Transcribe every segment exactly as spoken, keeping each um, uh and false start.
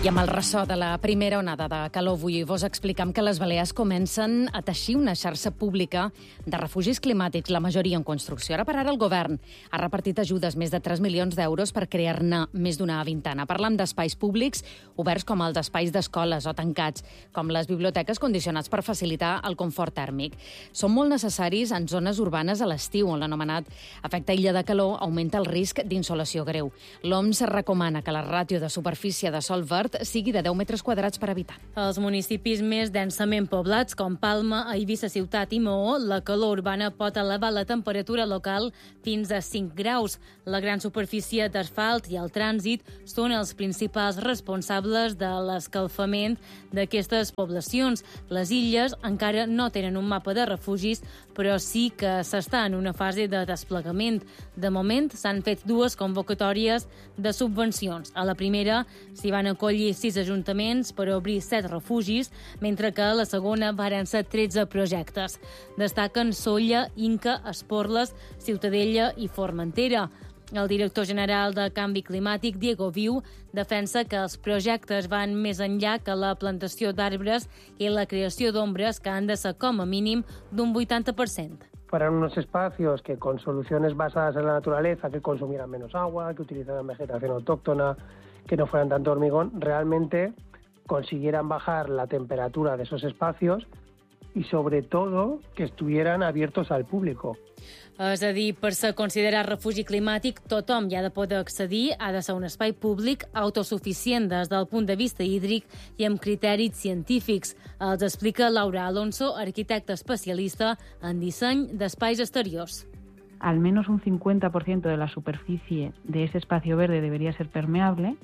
I amb el ressò de la primera onada de calor vull vos explicar que les Balears comencen a teixir una xarxa pública de refugis climàtics, la majoria en construcció. Ara per ara el govern ha repartit ajudes, més de tres milions d'euros per crear-ne més d'una vintana. Parlam d'espais públics oberts com els espais d'escoles o tancats, com les biblioteques condicionats per facilitar el confort tèrmic. Són molt necessaris en zones urbanes a l'estiu, on l'anomenat efecte illa de calor augmenta el risc d'insolació greu. L'O M S recomana que la ràtio de superfície de sòl verd sigui de deu metres quadrats per habitant. Els municipis més densament poblats, com Palma, Eivissa Ciutat i Maó, la calor urbana pot elevar la temperatura local fins a cinc graus. La gran superfície d'asfalt i el trànsit són els principals responsables de l'escalfament d'aquestes poblacions. Les illes encara no tenen un mapa de refugis, però sí que s'està en una fase de desplegament. De moment s'han fet dues convocatòries de subvencions. A la primera s'hi van acollir sis ajuntaments per obrir set refugis, mentre que a la segona varen ser tretze projectes. Destaquen Sóller, Inca, Esporles, Ciutadella i Formentera. El director general de Canvi Climàtic, Diego Viu, defensa que els projectes van més enllà que la plantació d'arbres i la creació d'ombres, que han de ser com a mínim d'un vuitanta per cent. Fueran unos espacios que con soluciones basadas en la naturaleza, que consumieran menos agua, que utilizaran vegetación autóctona, que no fueran tanto hormigón, realmente consiguieran bajar la temperatura de esos espacios y sobre todo que estuvieran abiertos al público. És a dir, per ser considerat refugi climàtic, tothom hi ha de poder accedir, ha de ser un espai públic autosuficient des del punt de vista hídric i amb criteris científics. Els explica Laura Alonso, arquitecta especialista en disseny d'espais exteriors. Al menos un cincuenta por ciento de la superficie de ese espacio verde debería ser permeable.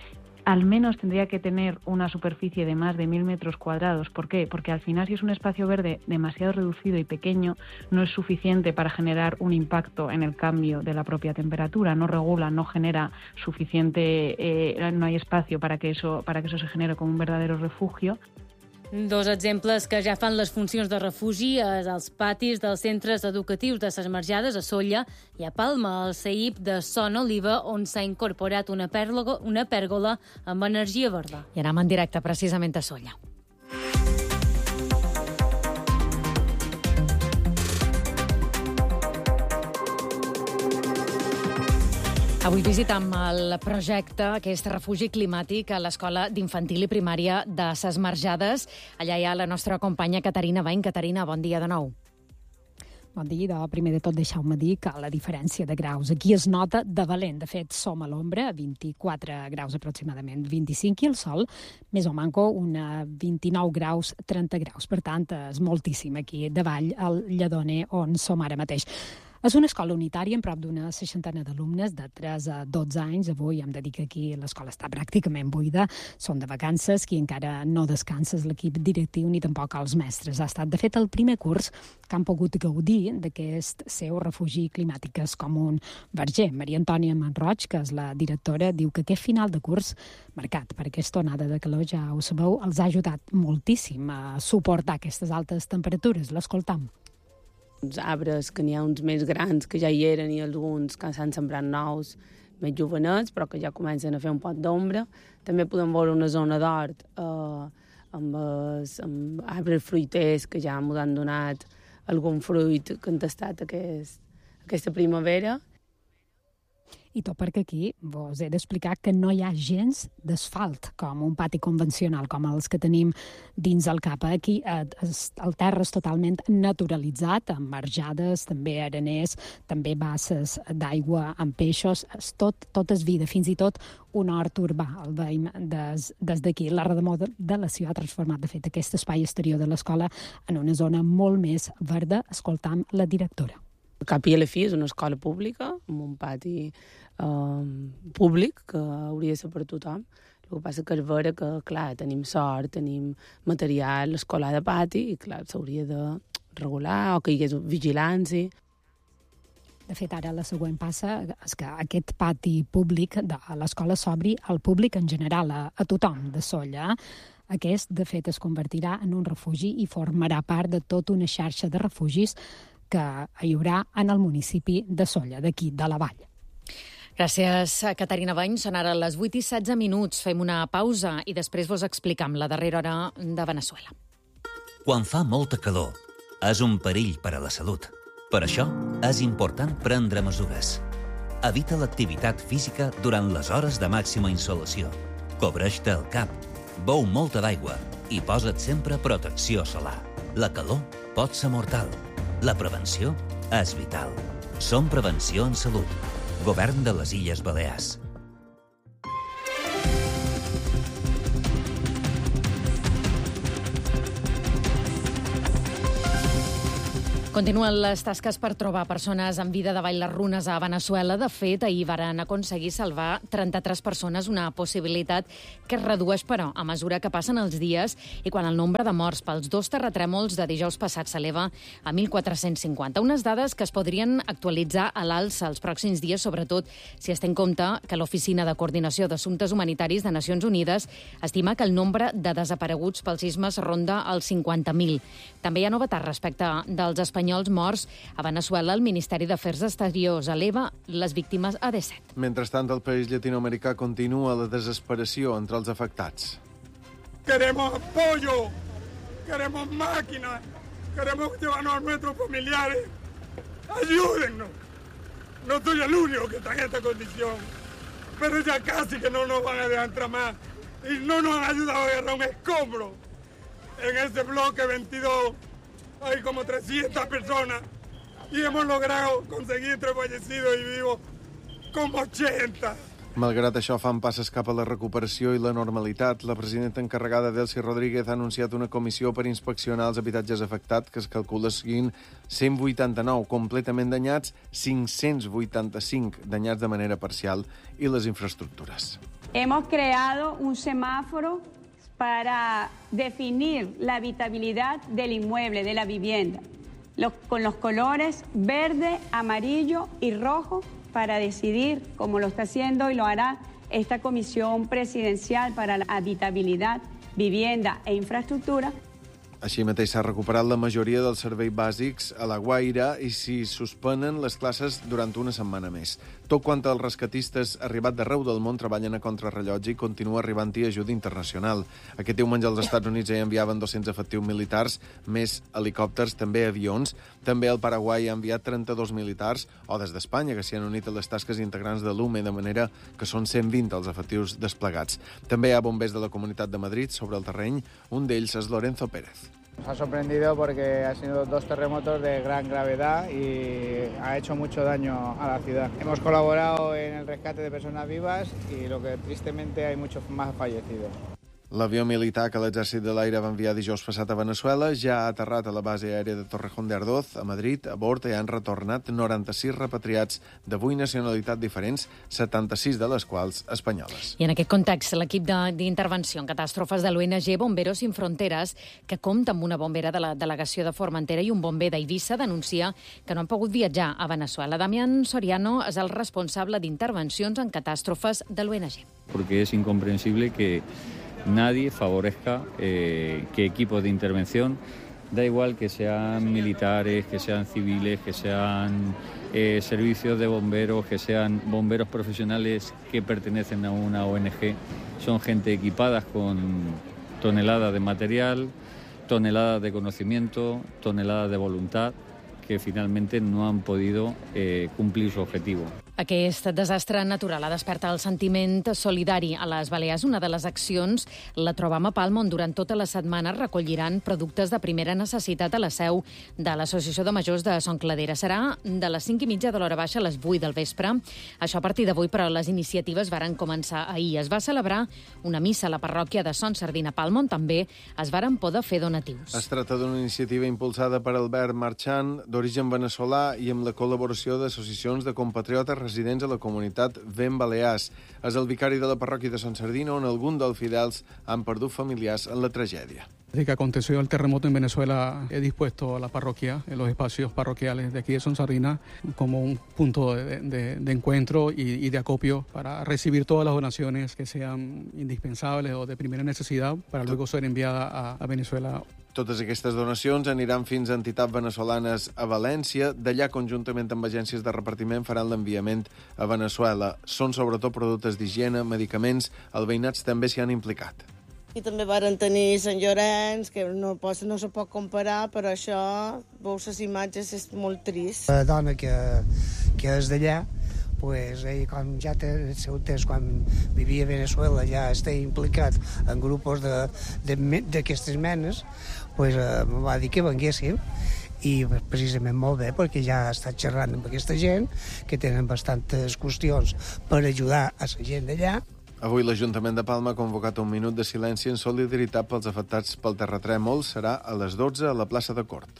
Al menos tendría que tener una superficie de más de mil metros cuadrados. ¿Por qué? Porque al final, si es un espacio verde demasiado reducido y pequeño, no es suficiente para generar un impacto en el cambio de la propia temperatura. No regula, no genera suficiente, eh, no hay espacio para que eso, para que eso se genere como un verdadero refugio. Dos exemples que ja fan les funcions de refugi és els patis dels centres educatius de ses Marjades a Sóller i a Palma, el C E I P de Son Oliva, on s'ha incorporat una pèrgola, una pèrgola amb energia verda. I anem en directe precisament a Sóller. Avui visitam el projecte, aquest refugi climàtic a l'Escola d'Infantil i Primària de ses Marjades. Allà hi ha la nostra companya Caterina Bain. Caterina, bon dia de nou. Bon dia. Primer de tot, deixeu-me dir que la diferència de graus aquí es nota de valent. De fet, som a l'ombra, vint-i-quatre graus aproximadament, vint-i-cinc, i el sol, més o manco, una vint-i-nou graus, trenta graus. Per tant, és moltíssim aquí davall, al Lledoner, on som ara mateix. És una escola unitària amb prop d'una seixantena d'alumnes de tres a dotze anys. Avui hem de dir que aquí l'escola està pràcticament buida. Són de vacances, qui encara no descansa és l'equip directiu ni tampoc els mestres. Ha estat, de fet, el primer curs que han pogut gaudir d'aquest seu refugi climàtic. És com un verger. Maria Antònia Manroig, que és la directora, diu que aquest final de curs, marcat per aquesta onada de calor, ja ho sabeu, els ha ajudat moltíssim a suportar aquestes altes temperatures. L'escoltam. Uns arbres que n'hi ha uns més grans que ja hi eren i alguns que s'han sembrat nous, més jovenets, però que ja comencen a fer un pot d'ombra. També podem veure una zona d'hort eh, amb, es, amb arbres fruiters que ja ens han donat algun fruit que han tastat aquest, aquesta primavera. I tot perquè aquí vos he d'explicar que no hi ha gens d'asfalt, com un pati convencional, com els que tenim dins el cap. Aquí eh, el terra és totalment naturalitzat, amb marjades, també areners, també basses d'aigua amb peixos. Tot, tot és vida, fins i tot un hort urbà, el veiem des, des d'aquí. La remodelació ha transformat, de fet, aquest espai exterior de l'escola en una zona molt més verda. Escoltam la directora. Cap i a la fi és una escola pública, amb un pati eh, públic que hauria de ser per tothom. El que passa que és vera que, clar, tenim sort, tenim material escolar de pati i, clar, s'hauria de regular o que hi hagués vigilància. De fet, ara la següent passa és que aquest pati públic de l'escola s'obri al públic en general, a, a tothom de Sóller. Aquest, de fet, es convertirà en un refugi i formarà part de tota una xarxa de refugis que hi haurà en el municipi de Sóller, d'aquí, de la vall. Gràcies, Caterina Bany. Són ara les vuit i setze minuts. Fem una pausa i després vos explicam la darrera hora de Veneçuela. Quan fa molta calor, és un perill per a la salut. Per això, és important prendre mesures. Evita l'activitat física durant les hores de màxima insolació. Cobreix-te el cap, beu molta d'aigua i posa't sempre protecció solar. La calor pot ser mortal. La prevenció és vital. Som Prevenció en Salut. Govern de les Illes Balears. Continuen les tasques per trobar persones en vida davall les runes a Veneçuela. De fet, ahir varen aconseguir salvar trenta-tres persones, una possibilitat que es redueix, però, a mesura que passen els dies i quan el nombre de morts pels dos terratrèmols de dijous passat s'eleva a mil quatre-cents cinquanta. Unes dades que es podrien actualitzar a l'alça els pròxims dies, sobretot si es té en compte que l'Oficina de Coordinació d'Assumptes Humanitaris de Nacions Unides estima que el nombre de desapareguts pels sismes ronda els cinquanta mil. També hi ha novetats respecte dels espanyols morts a Veneçuela. El Ministeri d'Afers Exteriors eleva les víctimes a disset. Mentrestant, al país llatinoamericà continua la desesperació entre els afectats. Queremos apoyo, queremos máquinas, queremos llevarnos a nuestros familiares. Ayúdennos. No soy el único que está en esta condición, pero ya casi que no nos van a dejar entrar más y no nos han ayudado a agarrar un escombro. En ese bloque veintidós hay como trescientas personas y hemos logrado conseguir entre fallecidos y vivos como ochenta. Malgrat això, fan passes cap a la recuperació i la normalitat. La presidenta encarregada, Delcy Rodríguez, ha anunciat una comissió per inspeccionar els habitatges afectats, que es calcula siguin cent vuitanta-nou completament danyats, cinc-cents vuitanta-cinc danyats de manera parcial i les infraestructures. Hemos creado un semáforo para definir la habitabilidad del inmueble, de la vivienda, los, con los colores verde, amarillo y rojo, para decidir, como lo está haciendo y lo hará esta Comisión Presidencial para la Habitabilidad, Vivienda e Infraestructura. Així mateix s'ha recuperat la majoria dels serveis bàsics a La Guaira i s'hi suspenen les classes durant una setmana més. Tot quant als rescatistes arribat d'arreu del món treballen a contrarrellotge i continua arribant-hi ajuda internacional. Aquest diumenge els Estats Units ja enviaven dos-cents efectius militars, més helicòpters, també avions. També el Paraguai ha enviat trenta-dos militars, o des d'Espanya, que s'hi han unit a les tasques integrants de l'U M E, de manera que són cent vint els efectius desplegats. També hi ha bombers de la Comunitat de Madrid sobre el terreny, un d'ells és Lorenzo Pérez. Nos ha sorprendido porque han sido dos terremotos de gran gravedad y ha hecho mucho daño a la ciudad. Hemos colaborado en el rescate de personas vivas y lo que tristemente hay muchos más fallecidos. L'avió militar que l'Exèrcit de l'Aire va enviar dijous passat a Veneçuela ja ha aterrat a la base aèria de Torrejón de Ardoz, a Madrid. A bord hi han retornat noranta-sis repatriats de vuit nacionalitats diferents, setanta-sis de les quals espanyoles. I en aquest context, l'equip d'intervenció en catàstrofes de l'O N G Bomberos Sin Fronteres, que compta amb una bombera de la delegació de Formentera i un bomber d'Eivissa, denuncia que no han pogut viatjar a Veneçuela. Damián Soriano és el responsable d'intervencions en catàstrofes de l'O N G. Porque es incomprensible que nadie favorezca eh, que equipos de intervención, da igual que sean militares, que sean civiles, que sean eh, servicios de bomberos, que sean bomberos profesionales que pertenecen a una O N G, son gente equipada con toneladas de material, toneladas de conocimiento, toneladas de voluntad, que finalmente no han podido eh, cumplir su objetivo. Aquest desastre natural ha despertat el sentiment solidari a les Balears. Una de les accions la trobam a Palma, on durant tota la setmana recolliran productes de primera necessitat a la seu de l'Associació de Majors de Son Cladera. Serà de les cinc i mitja de l'hora baixa a les vuit del vespre. Això a partir d'avui, però les iniciatives varen començar ahir. Es va celebrar una missa a la parròquia de Son Sardina Palma, on també es varen poder fer donatius. Es tracta d'una iniciativa impulsada per Albert Marchant, d'origen veneçolà, i amb la col·laboració d'associacions de compatriotes residents a la comunitat Vent Balears. És el vicari de la parròquia de Son Sardina, on alguns dels fidels han perdut familiars en la tragèdia. Desde que aconteció el terremoto en Venezuela, he dispuesto a la parroquia, en los espacios parroquiales de aquí de Son Sardina, como un punto de, de, de encuentro y, y de acopio para recibir todas las donaciones que sean indispensables o de primera necesidad para luego ser enviada a, a Venezuela. Totes aquestes donacions aniran fins a entitats veneçolanes a València. D'allà, conjuntament amb agències de repartiment, faran l'enviament a Veneçuela. Són sobretot productes d'higiene, medicaments. Els veïnats també s'hi han implicat. I també varen tenir Sant Llorenç, que no, pot, no se pot comparar, però això, veus les imatges, és molt trist. La dona que, que és d'allà, pues, ell, com ja té el seu temps, quan vivia a Veneçuela, ja està implicat en grups d'aquestes menes, pues, eh, em va dir que venguéssim, i precisament molt bé, perquè ja ha estat xerrant amb aquesta gent, que tenen bastantes qüestions per ajudar a la gent d'allà. Avui l'Ajuntament de Palma ha convocat un minut de silenci en solidaritat pels afectats pel terratrèmol. Serà a les dotze a la plaça de Cort.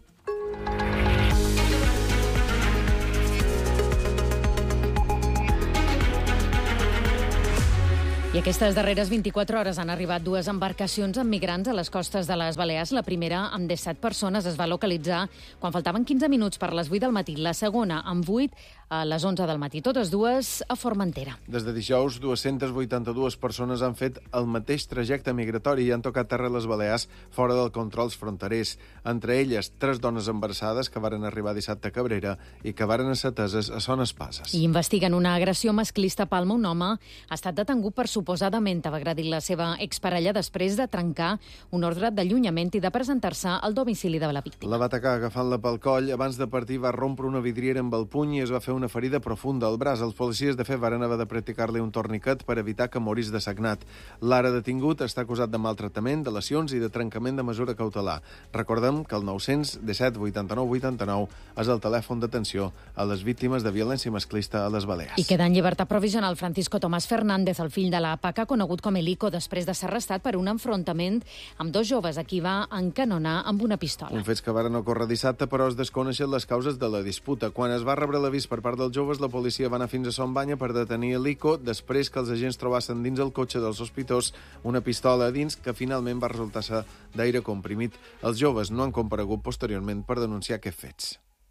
I aquestes darreres vint-i-quatre hores han arribat dues embarcacions amb migrants a les costes de les Balears. La primera, amb disset persones, es va localitzar quan faltaven quinze minuts per les vuit del matí. La segona, amb vuit, a les onze del matí. Totes dues a Formentera. Des de dijous, dues-centes vuitanta-dues persones han fet el mateix trajecte migratori i han tocat terra a les Balears fora dels controls fronterers. Entre elles, tres dones embarassades que varen arribar dissabte a Cabrera i que varen ser ateses a Son Espases. I investiguen una agressió masclista a Palma. Un home ha estat detengut per suposadament haver agredit la seva exparella després de trencar un ordre d'allunyament i de presentar-se al domicili de la víctima. La va atacar agafant-la pel coll. Abans de partir va rompre una vidriera amb el puny i es va fer una ferida profunda al braç. Els policies, de fet, varen haver de practicar-li un torniquet per evitar que morís de sagnat. L'ara detingut està acusat de maltractament, de lesions i de trencament de mesura cautelar. Recordem que el nou cents disset vuitanta-nou vuitanta-nou és el telèfon d'atenció a les víctimes de violència masclista a les Balears. I queda en llibertat provisional Francisco Tomás Fernández, el fill de la Paca, conegut com Elico, després de ser arrestat per un enfrontament amb dos joves a qui va encanonar amb una pistola. Un fets que varen ocórrer dissabte, però es desconeixen les causes de la disputa. Quan es va rebre l'avís per part dels joves, la policia va anar fins a Son Banya per detenir Elico, després que els agents trobassin dins el cotxe del sospitós una pistola a dins que finalment va resultar ser d'aire comprimit. Els joves no han comparegut posteriorment per denunciar aquests fets.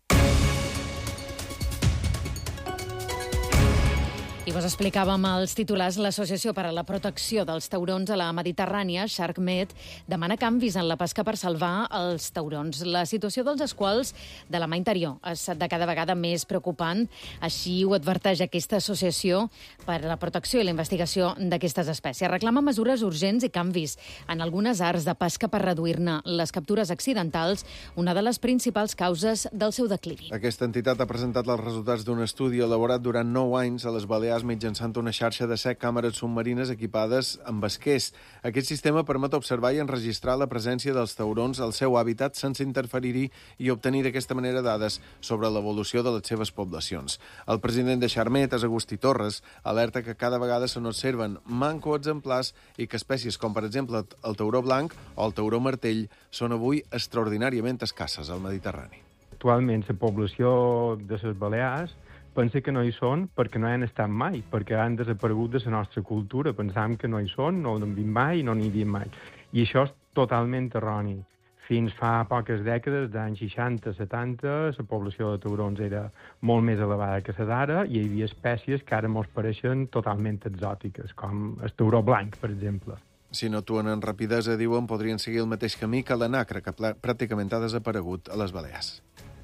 I vos explicàvem els titulars. L'Associació per a la Protecció dels Taurons a la Mediterrània, SharkMed, demana canvis en la pesca per salvar els taurons. La situació dels esquals de la mar interior és de cada vegada més preocupant. Així ho adverteix aquesta associació per a la protecció i la investigació d'aquestes espècies. Reclama mesures urgents i canvis en algunes arts de pesca per reduir-ne les captures accidentals, una de les principals causes del seu declivi. Aquesta entitat ha presentat els resultats d'un estudi elaborat durant nou anys a les Balears mitjançant una xarxa de set càmeres submarines equipades amb esquers. Aquest sistema permet observar i enregistrar la presència dels taurons al seu hàbitat sense interferir-hi i obtenir d'aquesta manera dades sobre l'evolució de les seves poblacions. El president de SharkMed, Agustí Torres, alerta que cada vegada se n'observen manco exemplars i que espècies com, per exemple, el tauró blanc o el tauró martell són avui extraordinàriament escasses al Mediterrani. Actualment, la població de les Balears pensa que no hi són perquè no hi han estat mai, perquè han desaparegut de la nostra cultura. Pensam que no hi són, no n'hi havia mai i no n'hi havia mai. I això és totalment erroni. Fins fa poques dècades, d'anys seixanta setanta, la població de taurons era molt més elevada que la d'ara i hi havia espècies que ara mos pareixen totalment exòtiques, com el tauró blanc, per exemple. Si no actuen en rapidesa, diuen, podrien seguir el mateix camí que la nacra, que pràcticament ha desaparegut a les Balears.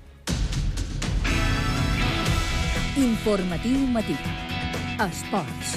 Informatiu matí. Esports.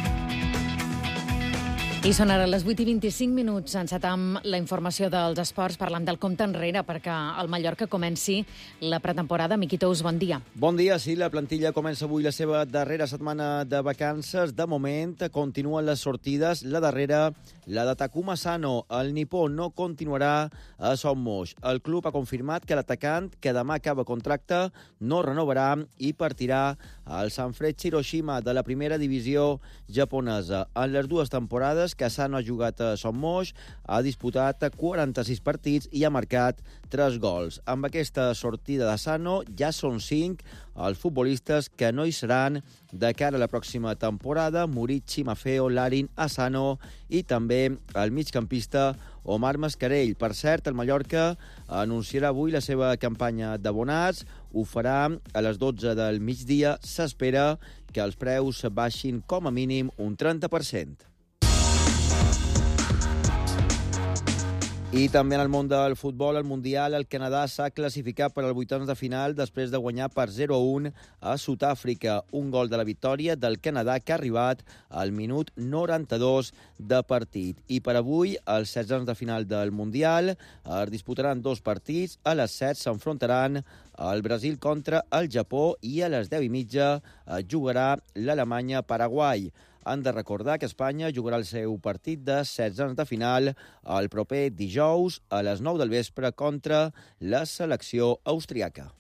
I són ara les vuit i vint-i-cinc minuts. Encetam la informació dels esports. Parlam del compte enrere perquè el Mallorca comenci la pretemporada. Miqui Tous, bon dia. Bon dia. Sí, la plantilla comença avui la seva darrera setmana de vacances. De moment, continuen les sortides. La darrera, la de Takuma Sano. El nipó no continuarà a Son Moix. El club ha confirmat que l'atacant, que demà acaba contracte, no renovarà i partirà al Sanfrecce Hiroshima de la primera divisió japonesa. En les dues temporades que Sano ha jugat a Son Moix, ha disputat quaranta-sis partits i ha marcat tres gols. Amb aquesta sortida de Sano ja són cinc els futbolistes que no hi seran de cara a la pròxima temporada: Murici, Maffeo, Larin, Asano i també el migcampista Omar Mascarell. Per cert, el Mallorca anunciarà avui la seva campanya d'abonats. Ho farà a les dotze del migdia. S'espera que els preus baixin com a mínim un trenta per cent. I també en el món del futbol, el Mundial, el Canadà s'ha classificat per als vuitens de final després de guanyar per zero a un a Sud-àfrica. Un gol de la victòria del Canadà que ha arribat al minut noranta-dos de partit. I per avui, els setzents de final del Mundial es disputaran dos partits. A les set s'enfrontaran el Brasil contra el Japó i a les deu i mitja jugarà l'Alemanya-Paraguai. Han de recordar que Espanya jugarà el seu partit de setzents de final el proper dijous a les nou del vespre contra la selecció austriaca.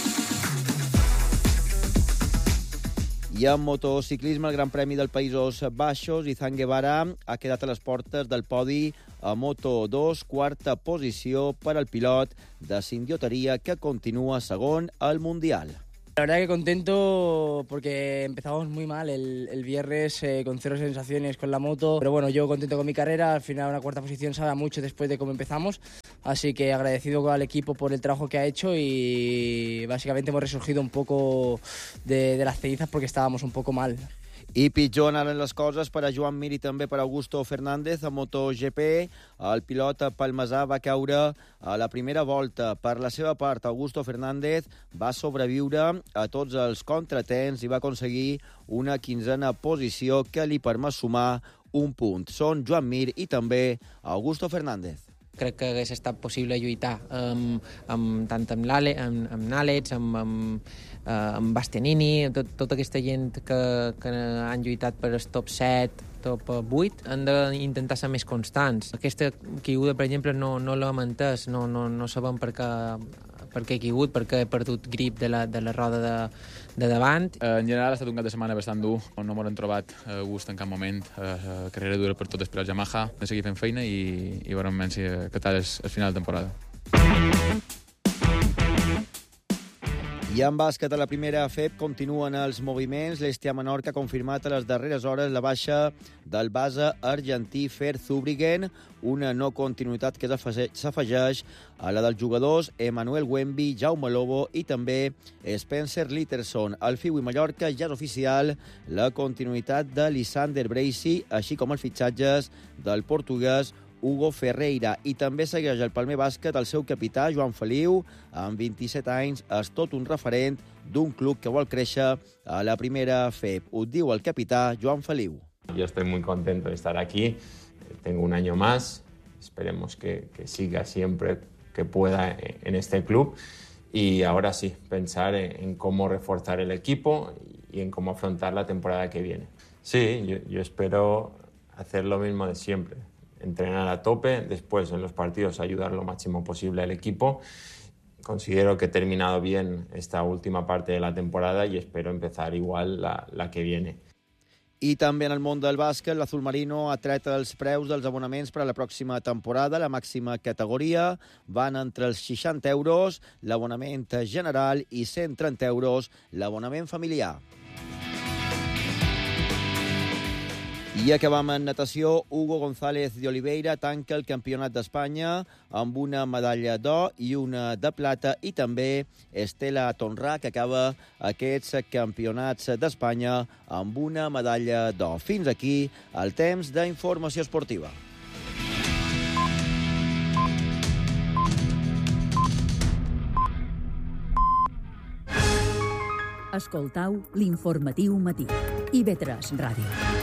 I en motociclisme, el Gran Premi dels Països Baixos, Izan Guevara ha quedat a les portes del podi a Moto dos, quarta posició per al pilot de Sindioteria, que continua segon al Mundial. La verdad que contento porque empezamos muy mal el, el viernes eh, con cero sensaciones con la moto, pero bueno, yo contento con mi carrera, al final una cuarta posición sabe mucho después de cómo empezamos, así que agradecido al equipo por el trabajo que ha hecho y básicamente hemos resurgido un poco de, de las cenizas porque estábamos un poco mal. I pitjor anaven les coses per a Joan Mir i també per a Augusto Fernández a MotoGP. El pilot palmesà va caure a la primera volta. Per la seva part, Augusto Fernández va sobreviure a tots els contratemps i va aconseguir una quinzena posició que li permet sumar un punt. Són Joan Mir i també Augusto Fernández. Crec que hagués estat possible lluitar amb, amb, tant amb Nález, amb, amb, amb Bastianini, tot, tota aquesta gent que, que han lluitat per el top set, top vuit, han d'intentar ser més constants. Aquesta caiguda, per exemple, no, no l'hem entès, no, no, no sabem per què, per què he caigut, perquè he perdut grip de la, de la roda de, de davant. En general ha estat un cap de setmana bastant dur, on no m'han trobat a gust en cap moment. Eh, carrera dura per totes per al Yamaha. Hem de seguir fent feina i, i veurem si aquest és el final de temporada. I en bàsquet, a la primera F E P continuen els moviments. L'Estia Menorca ha confirmat a les darreres hores la baixa del base argentí Fer Zúbriguen, una no continuïtat que s'afegeix a la dels jugadors Emmanuel Wemby, Jaume Lobo i també Spencer Litterson. Al F I U i Mallorca ja és oficial la continuïtat de Lysander Bracy, així com els fitxatges del portuguès Hugo Ferreira. I també segueix el Palmer Bàsquet el seu capità, Joan Feliu, amb vint-i-set anys, és tot un referent d'un club que vol créixer a la primera F E P. Ho diu el capità Joan Feliu. Yo estoy muy contento de estar aquí, tengo un año más, esperemos que, que siga siempre que pueda en este club y ahora sí, pensar en, en cómo reforzar el equipo y en cómo afrontar la temporada que viene. Sí, yo, yo espero hacer lo mismo de siempre. Entrenar a tope, después en los partidos ayudar lo máximo posible al equipo. Considero que he terminado bien esta última parte de la temporada y espero empezar igual la, la que viene. I també en el món del bàsquet, l'Azul Marino ha tret els preus dels abonaments per a la pròxima temporada. La màxima categoria van entre els seixanta euros l'abonament general i cent trenta euros l'abonament familiar. I acabam en natació. Hugo González de Oliveira tanca el Campionat d'Espanya amb una medalla d'or i una de plata, i també Estela Tonrà, que acaba aquests Campionats d'Espanya amb una medalla d'or. Fins aquí el temps d'informació esportiva. Escoltau l'informatiu matí. I ve tres Ràdio.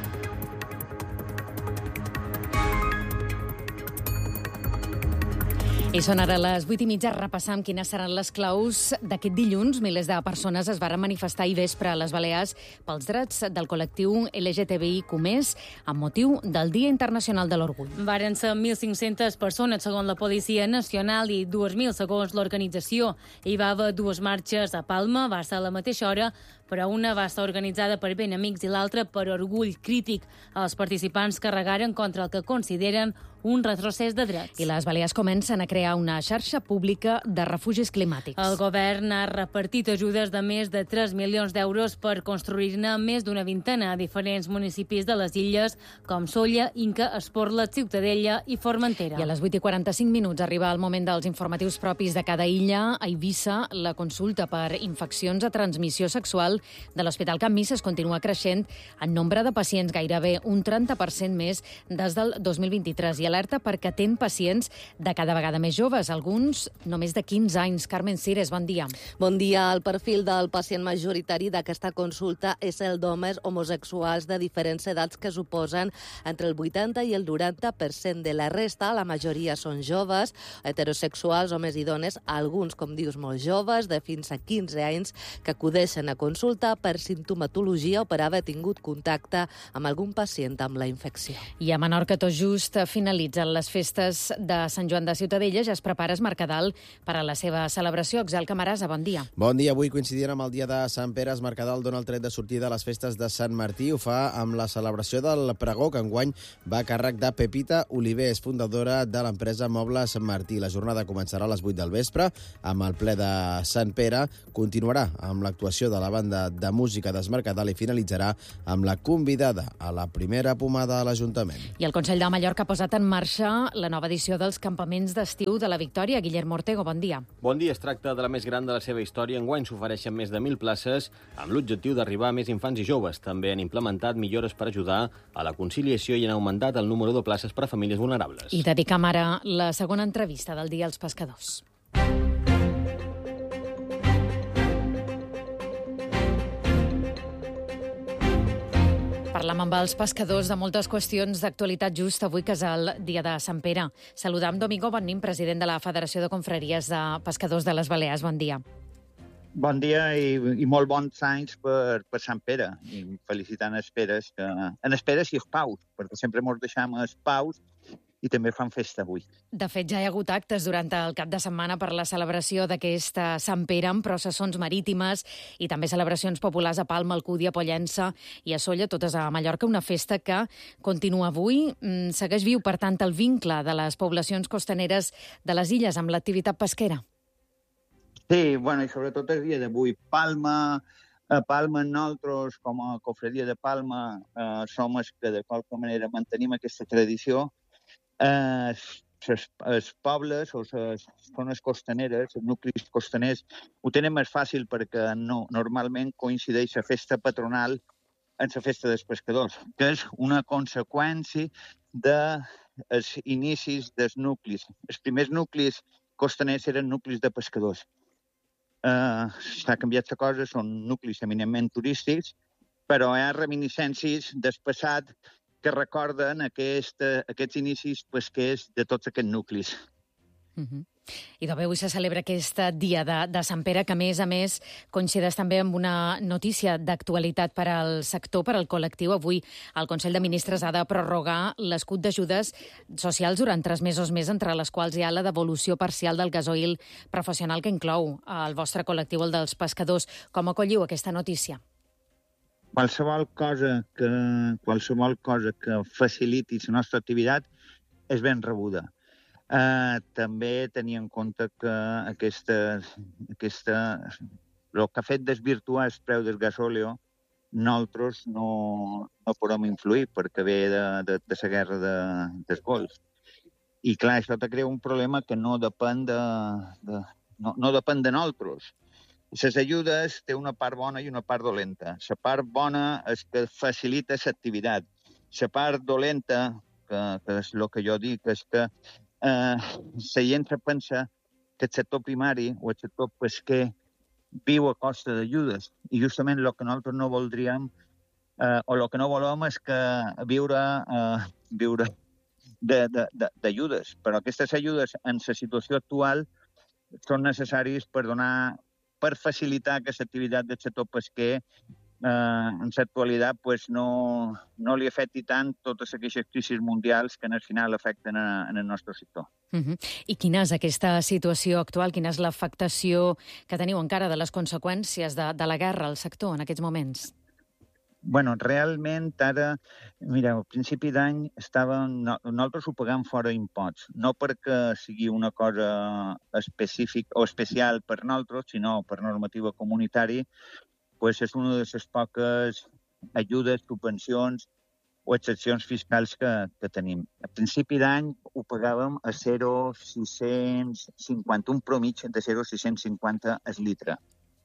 I són ara les vuit i mitja, repassam quines seran les claus d'aquest dilluns. Milers de persones es varen manifestar ahir vespre a les Balears pels drets del col·lectiu L G T B I Q més, amb motiu del Dia Internacional de l'Orgull. Varen ser mil cinc-centes persones, segons la Policia Nacional, i dos mil, segons l'organització. Hi va haver dues marxes a Palma, va ser a la mateixa hora, però una va estar organitzada per Ben Amics i l'altra per Orgull Crític. Els participants carregaren contra el que consideren un retrocés de drets. I les Balears comencen a crear una xarxa pública de refugis climàtics. El govern ha repartit ajudes de més de tres milions d'euros per construir-ne més d'una vintena a diferents municipis de les illes, com Sóller, Inca, Esporles, Ciutadella i Formentera. I a les vuit i quaranta-cinc minuts arriba el moment dels informatius propis de cada illa. A Eivissa, la consulta per infeccions a transmissió sexual actual de l'Hospital Can Misses continua creixent en nombre de pacients, gairebé un trenta per cent més des del dos mil vint-i-tres, i alerta perquè atén pacients de cada vegada més joves, alguns només de quinze anys. Carmen Cires, bon dia. Bon dia. El perfil del pacient majoritari d'aquesta consulta és el d'homes homosexuals de diferents edats que suposen entre el vuitanta i el noranta per cent de la resta. La majoria són joves, heterosexuals, homes i dones, alguns, com dius, molt joves, de fins a quinze anys, que acudeixen a consulta per simptomatologia o per haver tingut contacte amb algun pacient amb la infecció. I a Menorca tot just finalitzen les festes de Sant Joan de Ciutadella, ja es prepara es Mercadal per a la seva celebració. Axel Camarasa, bon dia. Bon dia. Avui, coincidint amb el dia de Sant Pere, es Mercadal dona el tret de sortida a les festes de Sant Martí. Ho fa amb la celebració del pregó, que enguany va a càrrec de Pepita Oliver, és fundadora de l'empresa Mobles Martí. La jornada començarà a les vuit del vespre amb el ple de Sant Pere, continuarà amb l'actuació de la banda de música d'Es Mercadal i finalitzarà amb la convidada a la primera pomada a l'Ajuntament. I el Consell de Mallorca ha posat en marxa la nova edició dels campaments d'estiu de la Victòria. Guillermo Ortego, bon dia. Bon dia. Es tracta de la més gran de la seva història. Enguany s'ofereixen més de mil places amb l'objectiu d'arribar a més infants i joves. També han implementat millores per ajudar a la conciliació i han augmentat el número de places per a famílies vulnerables. I dedicam ara la segona entrevista del dia als pescadors. Parlam amb els pescadors de moltes qüestions d'actualitat just avui, que és el dia de Sant Pere. Saludam Domingo Bonnim, president de la Federació de Confraries de Pescadors de les Balears. Bon dia. Bon dia i, i molt bons anys per, per Sant Pere. I felicitant Esperes, que, en Esperes i els Paus, perquè sempre ens deixem els Paus i també fan festa avui. De fet, ja hi ha hagut actes durant el cap de setmana per la celebració d'aquest Sant Pere amb processons marítimes i també celebracions populars a Palma, Alcúdia, Pollença i a Sóller, totes a Mallorca, una festa que continua avui. Segueix viu, per tant, el vincle de les poblacions costaneres de les illes amb l'activitat pesquera. Sí, bueno, i sobretot el dia d'avui. Palma, a Palma, nosaltres, com a confraria de Palma, eh, som els que de qualque manera mantenim aquesta tradició. Eh, els pobles o les zones costaneres, els nuclis costaners, ho tenen més fàcil perquè no, normalment coincideix la festa patronal amb la festa dels pescadors, que és una conseqüència dels inicis dels nuclis. Els primers nuclis costaners eren nuclis de pescadors. Uh, S'ha canviat la cosa, són nuclis eminentment turístics, però hi ha reminiscències del passat que recorden aquest, aquests inicis pesquers de tots aquests nuclis. Uh-huh. I d'avui avui se celebra aquest dia de, de Sant Pere, que a més a més coincideix també amb una notícia d'actualitat per al sector, per al col·lectiu. Avui el Consell de Ministres ha de prorrogar l'escut d'ajudes socials durant tres mesos més, entre les quals hi ha la devolució parcial del gasoil professional que inclou el vostre col·lectiu, el dels pescadors. Com acolliu aquesta notícia? Qualsevol cosa que, qualsevol cosa que faciliti la nostra activitat és ben rebuda. Uh, també tenir en compte que aquesta, aquesta, el que ha fet desvirtuar el preu del gasòleo, nosaltres no, no podem influir perquè ve de, de, de la guerra de, dels golfs. I clar, això te crea un problema que no depèn de, de, no, no depèn de nosaltres. Les ajudes té una part bona i una part dolenta. La part bona és que facilita l'activitat. La part dolenta, que, que és el que jo dic, és que eh, la gent se pensa que el sector primari o el sector pesquer viu a costa d'ajudes. I justament el que nosaltres no voldríem eh, o el que no volem és que viure, eh, viure d'ajudes. Però aquestes ajudes en la situació actual són necessàries per donar per facilitar aquesta activitat del sector pesquer eh, en l'actualitat pues, no, no li afecti tant totes aquestes crisis mundials que en el final afecten a, en el nostre sector. Uh-huh. I quina és aquesta situació actual? Quina és l'afectació que teniu encara de les conseqüències de, de la guerra al sector en aquests moments? Bueno, realment ara, mira, al principi d'any estàvem, no, nosaltres ho paguem fora imposts, no perquè sigui una cosa específica o especial per nosaltres, sinó per normativa comunitària, pues és una de les poques ajudes, subvencions o excepcions fiscals que, que tenim. A principi d'any ho pagàvem a zero coma sis cents cinquanta, un promig de zero coma sis cents cinquanta el litre.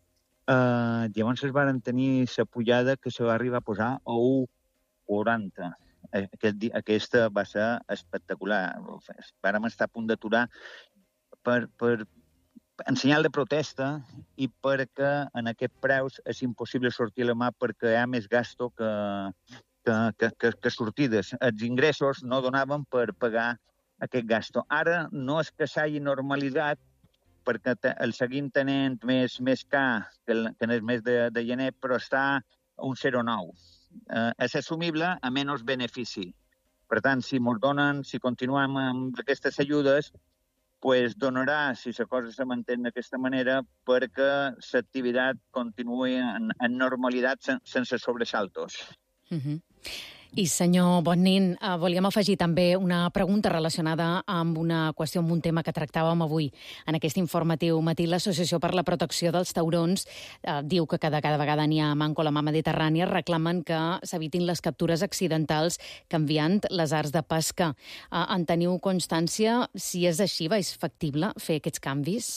Uh, llavors es van tenir la pujada que se va arribar a posar a u coma quaranta. Aquest, aquesta va ser espectacular. Vàrem estar a punt d'aturar per, per en senyal de protesta i perquè en aquest preus és impossible sortir a la mà perquè hi ha més gasto que, que, que, que, que sortides. Els ingressos no donaven per pagar aquest gasto. Ara no és que s'hagi normalitzat perquè te, el seguim tenint més, més car que, el, que en el mes de, de gener, però està a un zero coma nou. Eh, és assumible a menys benefici. Per tant, si ens donen, si continuem amb aquestes ajudes, pues donarà, si la cosa se manté d'aquesta manera, perquè l'activitat continuï en, en normalitat sen, sense sobresaltos. Uh-huh. I, senyor Bonnin, eh, volíem afegir també una pregunta relacionada amb una qüestió, amb un tema que tractàvem avui en aquest informatiu matí. L'Associació per la Protecció dels Taurons eh, diu que cada, cada vegada n'hi ha a manco la mà mediterrània, reclamen que s'evitin les captures accidentals canviant les arts de pesca. Eh, en teniu constància? Si és així, va, és factible fer aquests canvis?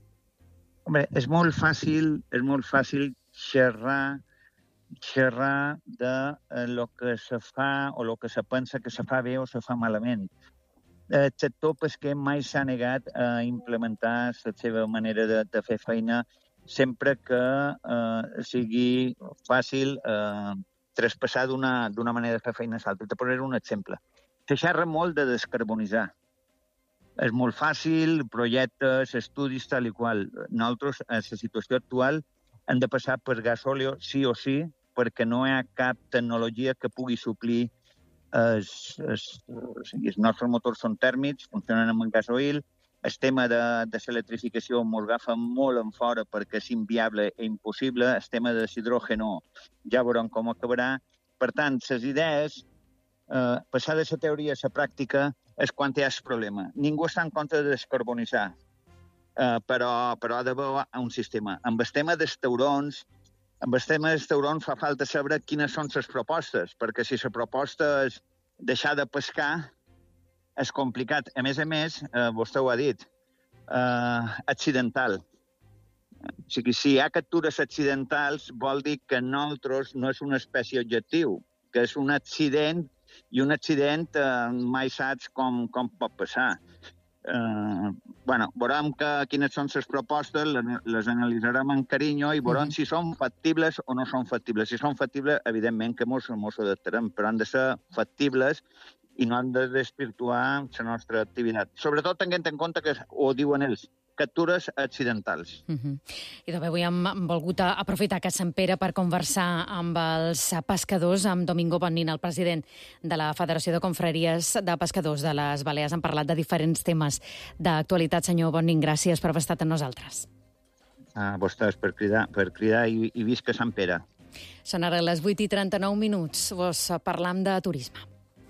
Home, és molt fàcil, és molt fàcil xerrar xerrar de eh, lo que se fa o lo que se pensa que se fa bé o se fa malament. El sector pesquer mai s'ha negat a implementar la seva manera de, de fer feina sempre que eh, sigui fàcil eh, traspassar d'una d'una manera de fer feina a l'altra. Te posaré un exemple. Se xerra molt de descarbonitzar. És molt fàcil, projectes, estudis, tal i qual. Nosaltres, en la situació actual, hem de passar per gasòleo sí o sí, perquè no hi ha cap tecnologia que pugui suplir els, els, o sigui, els nostres motors són tèrmics, funcionen amb gasoil, el tema de, de l'electrificació ens agafa molt en fora perquè és inviable i impossible, el tema de l'hidrògeno ja veurem com acabarà. Per tant, les idees, eh, passar de la teoria a la pràctica és quan hi ha el problema. Ningú està en contra de descarbonitzar, eh, però, però ha d'haver un sistema. Amb el tema dels taurons, Amb el tema dels taurons fa falta saber quines són les propostes, perquè si la proposta és deixar de pescar, és complicat. A més a més, eh, vostè ho ha dit, eh, accidental. O sigui, si hi ha captures accidentals, vol dir que nosaltres no és una espècie objectiu, que és un accident, i un accident eh, mai saps com, com pot passar. Eh, bueno, veurem que, quines són les propostes, les analitzarem amb carinyo i veurem si són factibles o no són factibles. Si són factibles, evidentment que mos, mos adaptarem, però han de ser factibles i no han de desvirtuar la nostra activitat. Sobretot tenint en compte que ho diuen ells, captures accidentals. Uh-huh. I també avui hem volgut aprofitar que Sant Pere per conversar amb els pescadors, amb Domingo Bonnin, el president de la Federació de Confraries de Pescadors de les Balears. Han parlat de diferents temes d'actualitat. Senyor Bonnin, gràcies per haver estat amb nosaltres. A vostès per cridar, per cridar i, i visca Sant Pere. Són ara les vuit i trenta-nou minuts. Vos parlam de turisme.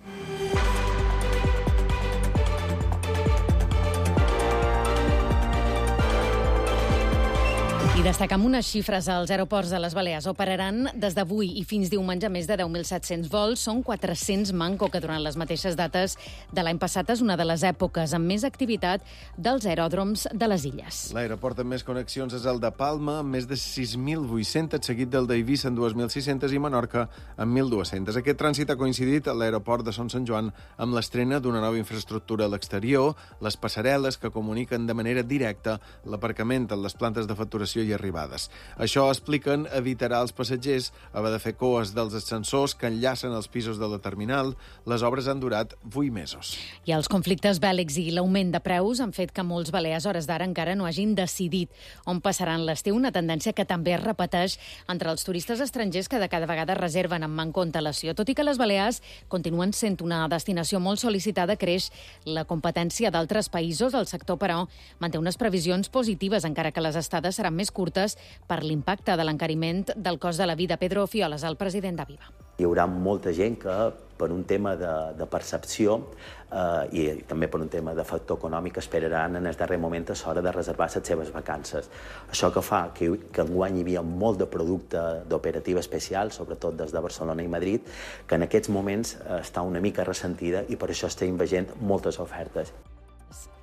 I destacam unes xifres. Els aeroports de les Balears operaran des d'avui i fins diumenge més de deu mil set-cents vols. Són quatre-cents manco, que durant les mateixes dates de l'any passat és una de les èpoques amb més activitat dels aeròdroms de les illes. L'aeroport amb més connexions és el de Palma, amb més de sis mil vuit-cents, seguit del d'Eivissa amb dos mil sis-cents i Menorca amb mil dues-cents. Aquest trànsit ha coincidit a l'aeroport de Son Sant Joan amb l'estrena d'una nova infraestructura a l'exterior, les passarel·les que comuniquen de manera directa l'aparcament en les plantes de facturació i arribades. Això, expliquen, evitarà als passatgers haver de fer coes dels ascensors que enllacen els pisos de la terminal. Les obres han durat vuit mesos. I els conflictes bèl·lics i l'augment de preus han fet que molts balears a hores d'ara encara no hagin decidit on passaran l'estiu, una tendència que també es repeteix entre els turistes estrangers que de cada vegada reserven amb manca antelació. Tot i que les Balears continuen sent una destinació molt sol·licitada, creix la competència d'altres països. El sector, però, manté unes previsions positives, encara que les estades seran més curtes per l'impacte de l'encariment del cost de la vida. Pedro Fioles, el president d'Aviva. Hi haurà molta gent que, per un tema de, de percepció eh, i també per un tema de factor econòmic, esperaran en el darrer moment a l'hora de reservar les seves vacances. Això que fa que, que enguany hi havia molt de producte d'operativa especial, sobretot des de Barcelona i Madrid, que en aquests moments està una mica ressentida i per això estem veient moltes ofertes.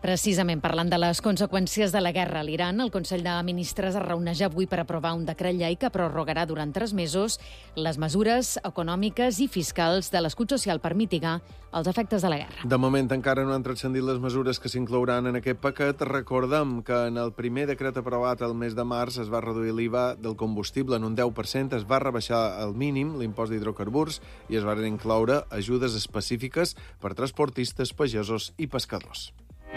Precisament parlant de les conseqüències de la guerra a l'Iran, el Consell de Ministres es reuneix avui per aprovar un decret llei que prorrogarà durant tres mesos les mesures econòmiques i fiscals de l'escut social per mitigar els efectes de la guerra. De moment encara no han transcendit les mesures que s'inclouran en aquest paquet. Recordem que en el primer decret aprovat el mes de març es va reduir l'I V A del combustible en un deu per cent, es va rebaixar al mínim l'impost d'hidrocarburs i es van incloure ajudes específiques per transportistes, pagesos i pescadors.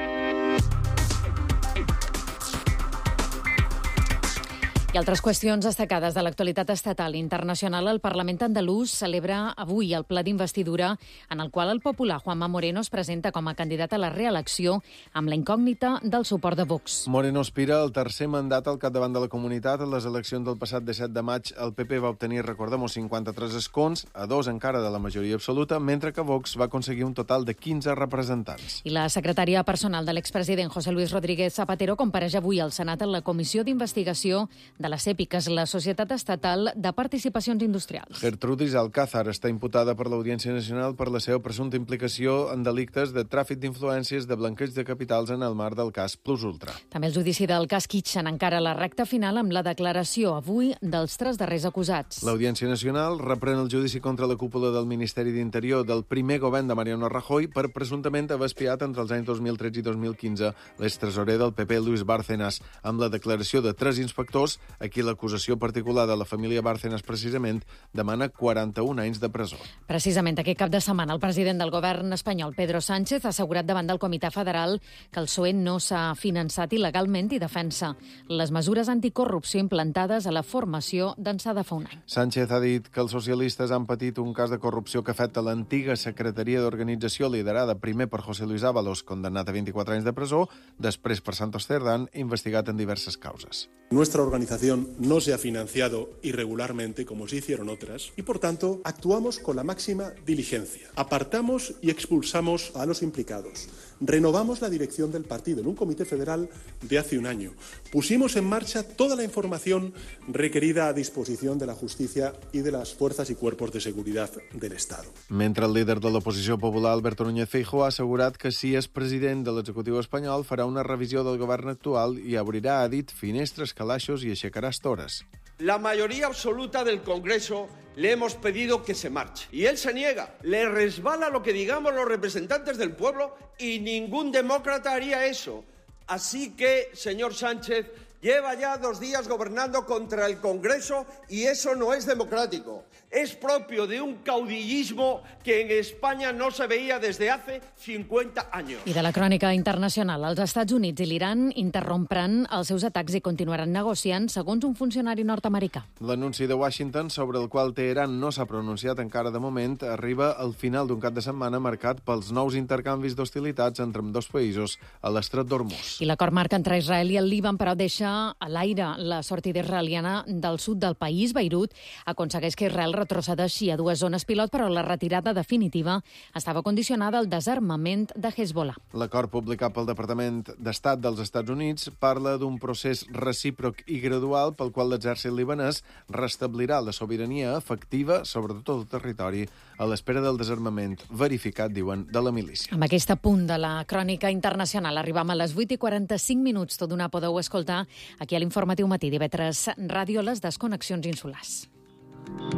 I altres qüestions destacades de l'actualitat estatal i internacional. El Parlament andalús celebra avui el ple d'investidura en el qual el popular Juanma Moreno es presenta com a candidat a la reelecció amb la incògnita del suport de Vox. Moreno aspira al tercer mandat al capdavant de la comunitat. En les eleccions del passat disset de maig el P P va obtenir, recordem-ho, cinquanta-tres escons, a dos encara de la majoria absoluta, mentre que Vox va aconseguir un total de quinze representants. I la secretària personal de l'expresident José Luis Rodríguez Zapatero compareix avui al Senat en la Comissió d'Investigació de la SEPI, que és la Societat Estatal de Participacions Industrials. Gertrudis Alcázar està imputada per l'Audiència Nacional per la seva presumpta implicació en delictes de tràfic d'influències, de blanqueig de capitals en el marc del cas Plus Ultra. També el judici del cas Kitchen encara la recta final amb la declaració avui dels tres darrers acusats. L'Audiència Nacional reprèn el judici contra la cúpula del Ministeri d'Interior del primer govern de Mariano Rajoy per presumptament haver espiat entre els anys dos mil tretze i dos mil quinze l'extresorer del P P, Luis Bárcenas, amb la declaració de tres inspectors a qui l'acusació particular de la família Bárcenas precisament demana quaranta-un anys de presó. Precisament aquest cap de setmana el president del govern espanyol, Pedro Sánchez, ha assegurat davant del Comitè Federal que el P S O E no s'ha finançat il·legalment i defensa les mesures anticorrupció implantades a la formació d'ençà de fa un any. Sánchez ha dit que els socialistes han patit un cas de corrupció que afecta l'antiga secretaria d'organització liderada primer per José Luis Ábalos, condemnat a vint-i-quatre anys de presó, després per Santos Cerdán, investigat en diverses causes. Nuestra organización no se ha financiado irregularmente como se hicieron otras y, por tanto, actuamos con la máxima diligencia. Apartamos y expulsamos a los implicados. Renovamos la dirección del partido en un comité federal de hace un año. Pusimos en marcha toda la información requerida a disposición de la justicia y de las fuerzas y cuerpos de seguridad del Estado. Mentre el líder de l'oposició popular, Alberto Núñez Feijóo, ha assegurat que si és president de l'executiu espanyol farà una revisió del govern actual i obrirà, ha dit, finestres, calaixos i aixecarà estores. La mayoría absoluta del Congreso le hemos pedido que se marche. Y él se niega. Le resbala lo que digamos los representantes del pueblo y ningún demócrata haría eso. Así que, señor Sánchez, lleva ya dos días gobernando contra el Congreso y eso no es democrático. Es propio de un caudillismo que en España no se veía desde hace cincuenta años. I de la crònica internacional, els Estats Units i l'Iran interrompiran els seus atacs i continuaran negociant, segons un funcionari nord-americà. L'anunci de Washington, sobre el qual Teheran no s'ha pronunciat encara de moment, arriba al final d'un cap de setmana marcat pels nous intercanvis d'hostilitats entre ambdós països a l'estret d'Hormuz. I l'acord marca entre Israel i el Líban, però deixa a l'aire la sortida israeliana del sud del país. Beirut aconsegueix que Israel retrocedeixi a dues zones pilot, però la retirada definitiva estava condicionada al desarmament de Hezbollah. L'acord publicat pel Departament d'Estat dels Estats Units parla d'un procés recíproc i gradual pel qual l'exèrcit libanès restablirà la sobirania efectiva sobre tot el territori a l'espera del desarmament verificat, diuen, de la milícia. Amb aquest punt de la crònica internacional arribam a les vuit i quaranta-cinc minuts. Tot d'una podeu escoltar aquí a l'Informatiu Matí, d'I V tres Ràdio, les desconnexions insulars.